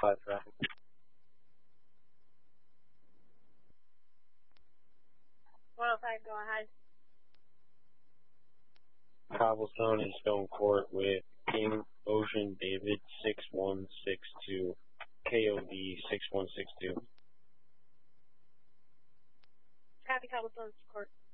105 traffic. Go ahead. Cobblestone and Stone Court with King Ocean David 6162, KOD 6162. Copy Cobblestone Court.